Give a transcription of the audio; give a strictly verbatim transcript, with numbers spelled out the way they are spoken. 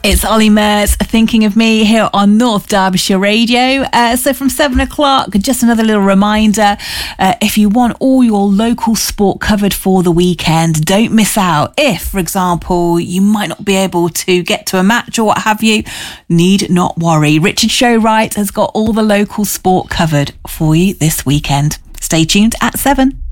It's Ollie Mers thinking of me here on North Derbyshire Radio. Uh, so from seven o'clock, just another little reminder, uh, if you want all your local sport covered for the weekend, don't miss out. If, for example, you might not be able to get to a match or what have you, need not worry. Richard Showright has got all the local sport covered for you this weekend. Stay tuned at seven.